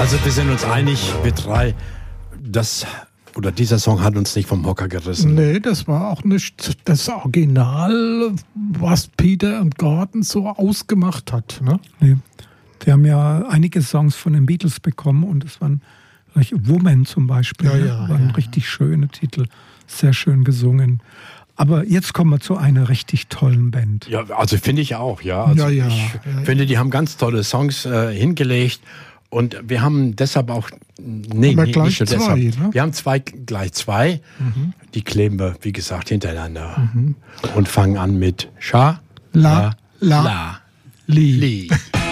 Also wir sind uns einig, wir drei, dieser Song hat uns nicht vom Hocker gerissen. Nee, das war auch nicht das Original, was Peter und Gordon so ausgemacht hat. Ne? Nee. Die haben ja einige Songs von den Beatles bekommen und es waren Woman zum Beispiel, waren richtig schöne Titel, sehr schön gesungen. Aber jetzt kommen wir zu einer richtig tollen Band. Ja, also finde ich auch, ja. Also ich finde, die haben ganz tolle Songs hingelegt. Und wir haben deshalb auch, nicht nur deshalb. Ne? Wir haben gleich zwei. Mhm. Die kleben wir, wie gesagt, hintereinander. Und fangen an mit Sha, La, Li.